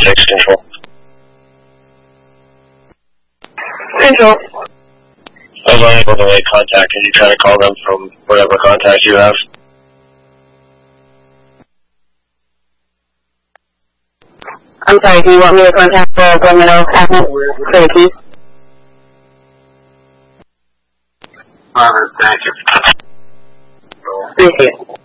6 control. Control. I was unable to make contact. Can you try to call them from whatever contact you have? I'm sorry, do you want me to contact the Glendale admin for the keys? Thank you. Appreciate it.